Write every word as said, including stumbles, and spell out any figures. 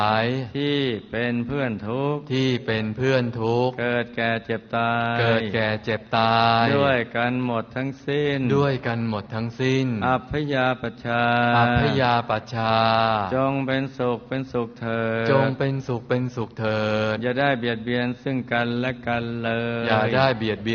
ที่เป็นเพื่อนทุกข์ที่เป็นเพื่อนทุกข์เกิดแก่เจ็บตายเกิดแก่เจ็บตายด้วยกันหมดทั้งสิ้นด้วยกันหมดทั้งสิ้นอัพพยาปัชชาอัพพยาปัชชาจงเป็นสุขเป็นสุขเถิดจงเป็นสุขเป็นสุขเถิดอย่าได้เบียดเบียนซึ่งกันและกันเลยอย่าได้เบียดเบียน